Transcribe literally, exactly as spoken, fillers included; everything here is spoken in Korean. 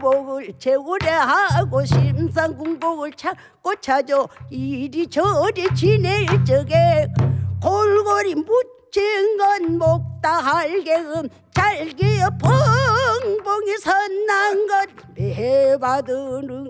행복을 채우려하고 심상궁곡을 찾고 찾아 이리저리 지낼 적에 골골이 묻힌 건 목다할개음 잘기어 펑펑이 선난 것 매받으는